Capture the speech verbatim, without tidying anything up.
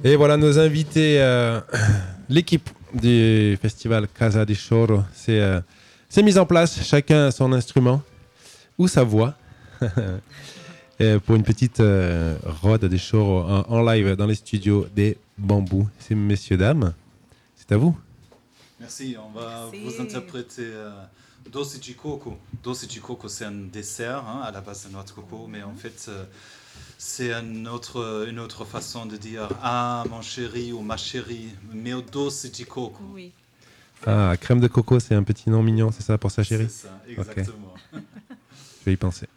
Et voilà nos invités, euh, l'équipe du festival Casa de Choro, c'est, euh, c'est mis en place, chacun a son instrument ou sa voix pour une petite euh, rode de Choro en, en live dans les studios des Bambous. C'est messieurs, dames, c'est à vous. Merci, on va Merci. vous interpréter euh, Doce de Coco. Doce de Coco, c'est un dessert, hein, à la base de noix de coco, mais en fait, euh, c'est une autre, une autre façon de dire « Ah, mon chéri » ou « ma chérie », mais au Doce de Coco. Oui. Ah, crème de coco, c'est un petit nom mignon, c'est ça pour sa chérie? C'est ça, exactement. Okay. Je vais y penser.